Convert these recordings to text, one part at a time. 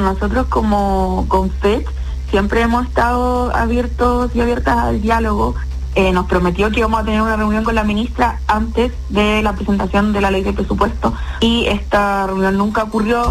nosotros como Confech siempre hemos estado abiertos y abiertas al diálogo. Nos prometió que íbamos a tener una reunión con la ministra antes de la presentación de la ley de presupuesto y esta reunión nunca ocurrió.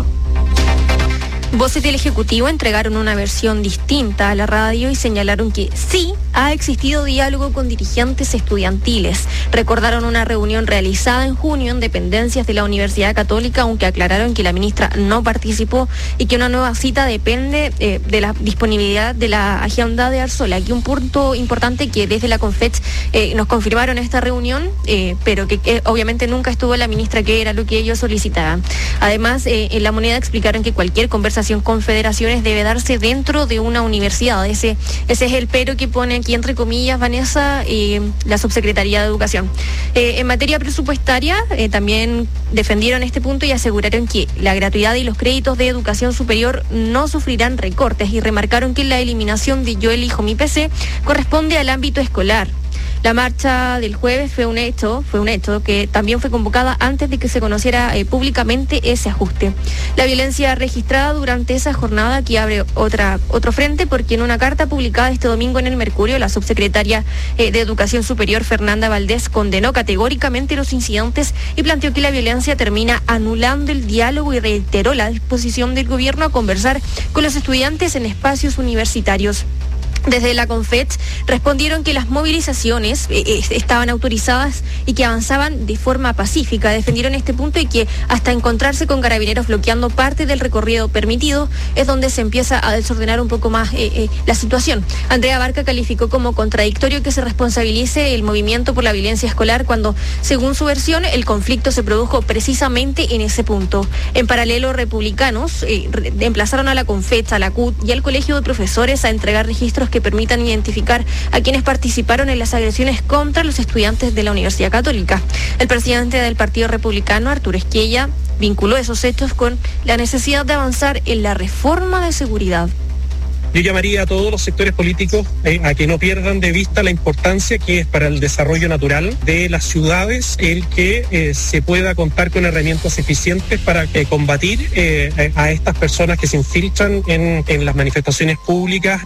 Voces del Ejecutivo entregaron una versión distinta a la radio y señalaron que sí ha existido diálogo con dirigentes estudiantiles. Recordaron una reunión realizada en junio en dependencias de la Universidad Católica, aunque aclararon que la ministra no participó y que una nueva cita depende de la disponibilidad de la agenda de Arzola. Aquí un punto importante que desde la Confech nos confirmaron esta reunión, pero que obviamente nunca estuvo la ministra, que era lo que ellos solicitaban. Además, en La Moneda explicaron que cualquier conversación con federaciones debe darse dentro de una universidad. Ese es el pero que pone aquí entre comillas Vanessa, la Subsecretaría de Educación. En materia presupuestaria también defendieron este punto y aseguraron que la gratuidad y los créditos de educación superior no sufrirán recortes y remarcaron que la eliminación de Yo Elijo Mi PC corresponde al ámbito escolar. La marcha del jueves fue un hecho que también fue convocada antes de que se conociera públicamente ese ajuste. La violencia registrada durante esa jornada aquí abre otro frente, porque en una carta publicada este domingo en El Mercurio, la subsecretaria de Educación Superior, Fernanda Valdés, condenó categóricamente los incidentes y planteó que la violencia termina anulando el diálogo y reiteró la disposición del gobierno a conversar con los estudiantes en espacios universitarios. Desde la Confech respondieron que las movilizaciones estaban autorizadas y que avanzaban de forma pacífica. Defendieron este punto y que hasta encontrarse con carabineros bloqueando parte del recorrido permitido es donde se empieza a desordenar un poco más la situación. Andrea Barca calificó como contradictorio que se responsabilice el movimiento por la violencia escolar cuando, según su versión, el conflicto se produjo precisamente en ese punto. En paralelo, republicanos emplazaron a la Confech, a la CUT y al Colegio de Profesores a entregar registros que permitan identificar a quienes participaron en las agresiones contra los estudiantes de la Universidad Católica. El presidente del Partido Republicano, Arturo Esquella, vinculó esos hechos con la necesidad de avanzar en la reforma de seguridad. Yo llamaría a todos los sectores políticos a que no pierdan de vista la importancia que es para el desarrollo natural de las ciudades el que se pueda contar con herramientas eficientes para combatir a estas personas que se infiltran en las manifestaciones públicas.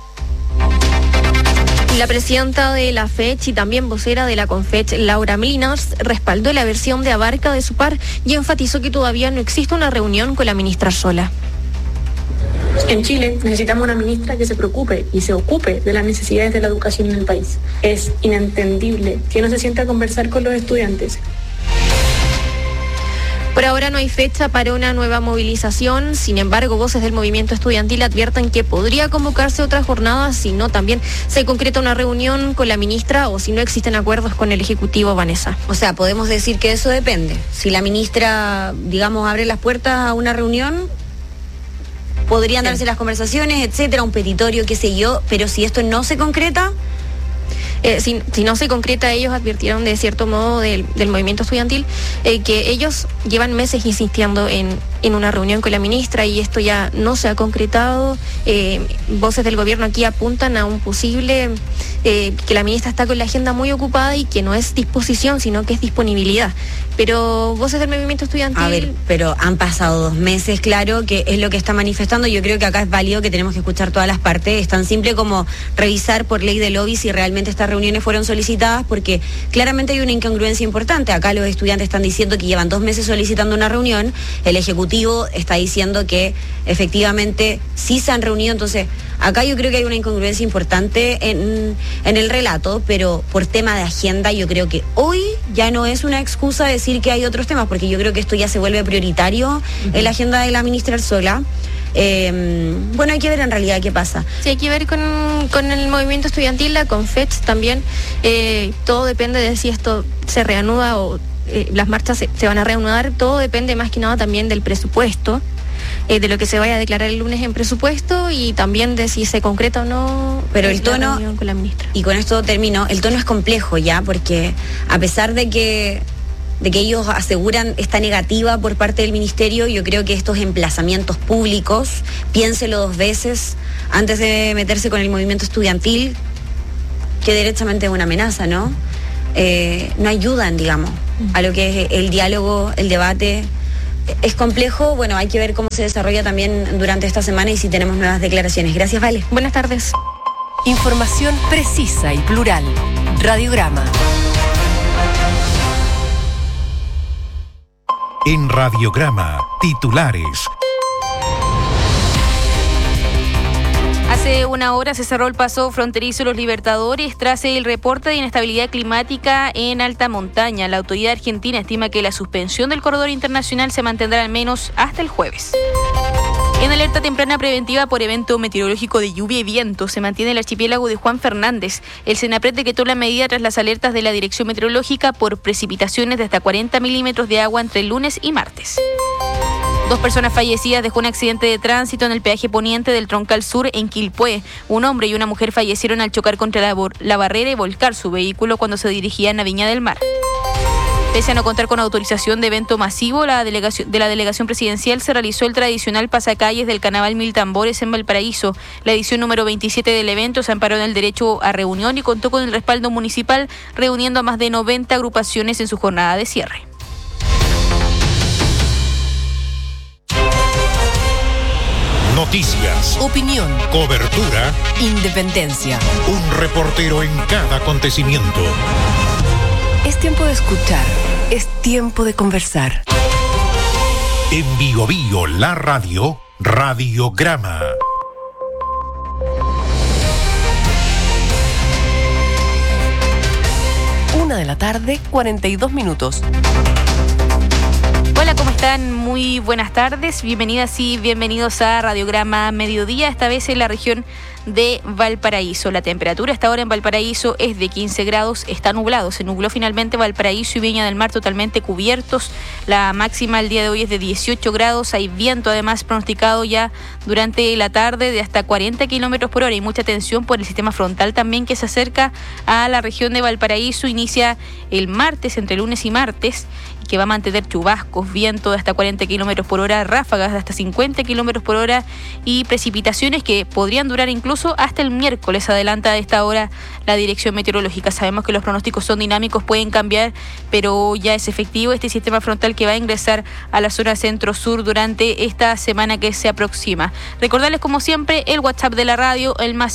La presidenta de la FECH y también vocera de la Confech, Laura Mlinas, respaldó la versión de Abarca de su par y enfatizó que todavía no existe una reunión con la ministra Arzola. En Chile necesitamos una ministra que se preocupe y se ocupe de las necesidades de la educación en el país. Es inentendible que no se sienta a conversar con los estudiantes. Por ahora no hay fecha para una nueva movilización. Sin embargo, voces del movimiento estudiantil advierten que podría convocarse otra jornada si no también se concreta una reunión con la ministra o si no existen acuerdos con el Ejecutivo, Vanessa. O sea, podemos decir que eso depende. Si la ministra, digamos, abre las puertas a una reunión, podrían darse las conversaciones, etcétera, un petitorio, qué sé yo, pero si esto no se concreta... Si no se concreta, ellos advirtieron de cierto modo del movimiento estudiantil que ellos llevan meses insistiendo en una reunión con la ministra y esto ya no se ha concretado. Voces del gobierno aquí apuntan a un posible que la ministra está con la agenda muy ocupada y que no es disposición, sino que es disponibilidad. Pero voces del movimiento estudiantil... A ver, pero han pasado 2 meses, claro, que es lo que está manifestando. Yo creo que acá es válido que tenemos que escuchar todas las partes. Es tan simple como revisar por ley de lobby si realmente estas reuniones fueron solicitadas, porque claramente hay una incongruencia importante. Acá los estudiantes están diciendo que llevan 2 meses solicitando una reunión. El Ejecutivo está diciendo que efectivamente sí se han reunido. Entonces, acá yo creo que hay una incongruencia importante en el relato, pero por tema de agenda yo creo que hoy ya no es una excusa decir que hay otros temas, porque yo creo que esto ya se vuelve prioritario en la agenda de la ministra Arzola. Bueno, hay que ver en realidad qué pasa. Sí, hay que ver con el movimiento estudiantil, la Confech también. Todo depende de si esto se reanuda o las marchas se van a reanudar. Todo depende más que nada también del presupuesto, de lo que se vaya a declarar el lunes en presupuesto y también de si se concreta o no. Pero el tono, con la ministra. Y con esto termino, el tono es complejo ya, porque a pesar de que ellos aseguran esta negativa por parte del ministerio, yo creo que estos emplazamientos públicos, piénselo 2 veces antes de meterse con el movimiento estudiantil, que derechamente es una amenaza, ¿no? No ayudan, digamos, a lo que es el diálogo, el debate, es complejo. Bueno, hay que ver cómo se desarrolla también durante esta semana y si tenemos nuevas declaraciones. Gracias, Vale. Buenas tardes. Información precisa y plural. Radiograma. En Radiograma, titulares. Hace una hora se cerró el paso fronterizo Los Libertadores tras el reporte de inestabilidad climática en alta montaña. La autoridad argentina estima que la suspensión del corredor internacional se mantendrá al menos hasta el jueves. En alerta temprana preventiva por evento meteorológico de lluvia y viento se mantiene el archipiélago de Juan Fernández. El Senapred decretó la medida tras las alertas de la Dirección Meteorológica por precipitaciones de hasta 40 milímetros de agua entre el lunes y martes. 2 personas fallecidas dejó un accidente de tránsito en el peaje poniente del Troncal Sur en Quilpué. Un hombre y una mujer fallecieron al chocar contra la barrera y volcar su vehículo cuando se dirigían a Viña del Mar. Pese a no contar con autorización de evento masivo, de la delegación presidencial se realizó el tradicional pasacalles del Carnaval Mil Tambores en Valparaíso. La edición número 27 del evento se amparó en el derecho a reunión y contó con el respaldo municipal, reuniendo a más de 90 agrupaciones en su jornada de cierre. Noticias, Opinión, cobertura, independencia. un reportero en cada acontecimiento. Es tiempo de escuchar. Es tiempo de conversar. En Bio Bio, la radio, Radiograma. Una de la tarde, 42 minutos. Hola, ¿cómo están? Muy buenas tardes. Bienvenidas y bienvenidos a Radiograma Mediodía, esta vez en la región de Valparaíso. La temperatura hasta ahora en Valparaíso es de 15 grados, está nublado. Se nubló finalmente Valparaíso y Viña del Mar totalmente cubiertos. La máxima el día de hoy es de 18 grados. Hay viento además pronosticado ya durante la tarde de hasta 40 kilómetros por hora y mucha tensión por el sistema frontal también que se acerca a la región de Valparaíso. Inicia el martes, entre lunes y martes, que va a mantener chubascos, viento de hasta 40 kilómetros por hora, ráfagas de hasta 50 kilómetros por hora y precipitaciones que podrían durar incluso hasta el miércoles, adelanta a esta hora la Dirección Meteorológica. Sabemos que los pronósticos son dinámicos, pueden cambiar, pero ya es efectivo este sistema frontal que va a ingresar a la zona centro-sur durante esta semana que se aproxima. Recordarles, como siempre, el WhatsApp de la radio, el más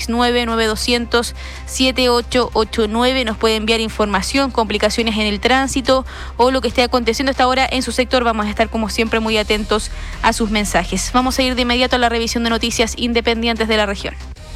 569-9200-7889. Nos puede enviar información, complicaciones en el tránsito o lo que esté aconteciendo hasta ahora en su sector. Vamos a estar como siempre muy atentos a sus mensajes. Vamos a ir de inmediato a la revisión de noticias independientes de la región.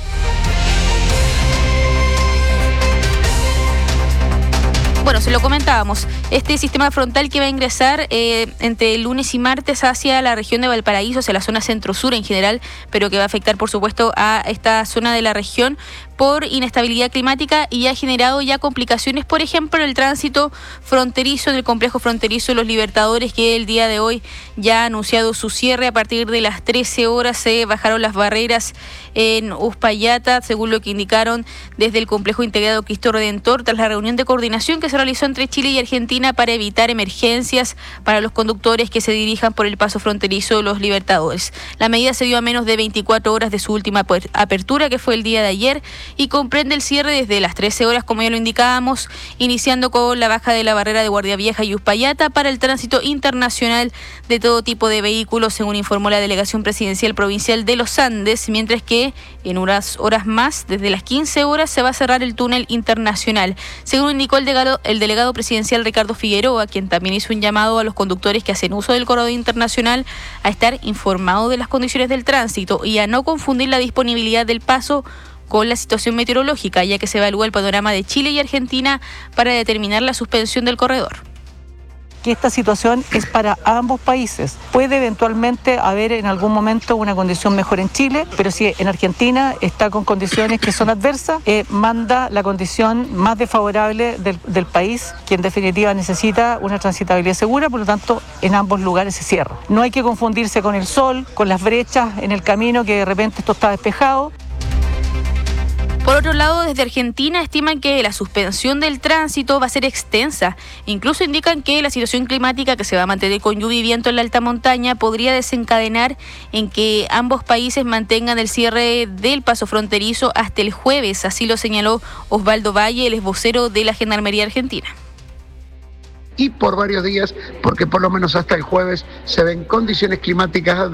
Bueno, se lo comentábamos, este sistema frontal que va a ingresar entre lunes y martes hacia la región de Valparaíso, hacia la zona centro-sur en general, pero que va a afectar, por supuesto, a esta zona de la región por inestabilidad climática y ha generado ya complicaciones, por ejemplo, en el tránsito fronterizo, en el complejo fronterizo Los Libertadores, que el día de hoy ya ha anunciado su cierre. A partir de las 13 horas se bajaron las barreras en Uspallata, según lo que indicaron desde el complejo integrado Cristo Redentor, tras la reunión de coordinación que se realizó entre Chile y Argentina para evitar emergencias para los conductores que se dirijan por el paso fronterizo Los Libertadores. La medida se dio a menos de 24 horas de su última apertura, que fue el día de ayer, y comprende el cierre desde las 13 horas, como ya lo indicábamos, iniciando con la baja de la barrera de Guardia Vieja y Uspallata para el tránsito internacional de todo tipo de vehículos, según informó la Delegación Presidencial Provincial de los Andes, mientras que en unas horas más, desde las 15 horas, se va a cerrar el túnel internacional. Según indicó el delegado presidencial Ricardo Figueroa, quien también hizo un llamado a los conductores que hacen uso del corredor internacional a estar informados de las condiciones del tránsito y a no confundir la disponibilidad del paso con la situación meteorológica, ya que se evalúa el panorama de Chile y Argentina para determinar la suspensión del corredor. Que esta situación es para ambos países. Puede eventualmente haber en algún momento una condición mejor en Chile, pero si en Argentina está con condiciones que son adversas, manda la condición más desfavorable del país, que en definitiva necesita una transitabilidad segura, por lo tanto en ambos lugares se cierra. No hay que confundirse con el sol, con las brechas en el camino, que de repente esto está despejado. Por otro lado, desde Argentina estiman que la suspensión del tránsito va a ser extensa. Incluso indican que la situación climática, que se va a mantener con lluvia y viento en la alta montaña, podría desencadenar en que ambos países mantengan el cierre del paso fronterizo hasta el jueves. Así lo señaló Osvaldo Valle, el vocero de la Gendarmería Argentina. y por varios días, porque por lo menos hasta el jueves se ven condiciones climáticas